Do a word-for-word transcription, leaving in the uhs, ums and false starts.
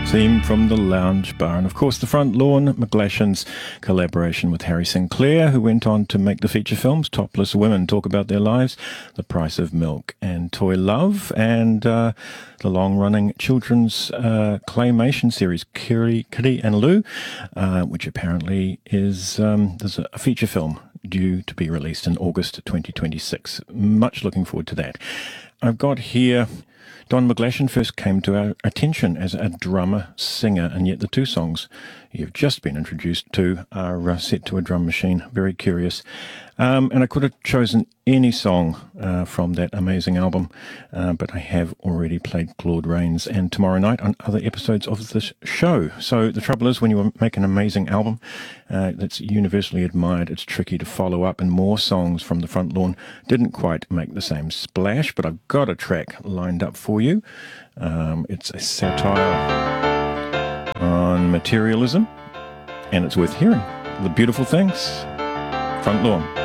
Theme from the Lounge Bar, and of course the Front Lawn, McGlashan's collaboration with Harry Sinclair, who went on to make the feature films Topless Women, Talk About Their Lives, The Price of Milk, and Toy Love, and uh, the long-running children's uh, claymation series Kiri, Kiri and Lou, uh, which apparently is um, there's a feature film due to be released in August twenty twenty-six. Much looking forward to that. I've got here Don McGlashan first came to our attention as a drummer, singer, and yet the two songs you've just been introduced to are uh, set to a drum machine. Very curious. Um, and I could have chosen any song uh, from that amazing album, uh, but I have already played Claude Rains and Tomorrow Night on other episodes of this show. So the trouble is, when you make an amazing album uh, that's universally admired, it's tricky to follow up, and more songs from the Front Lawn didn't quite make the same splash, but I've got a track lined up for you. Um, it's a satire on materialism, and it's worth hearing. The Beautiful Things, Front Lawn.